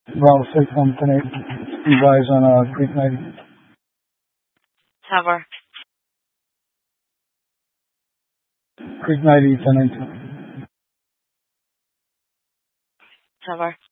Bravo 6-1-10-8. Steve Wise on Creek 90. Tower. Creek 90, 10-19. Tower.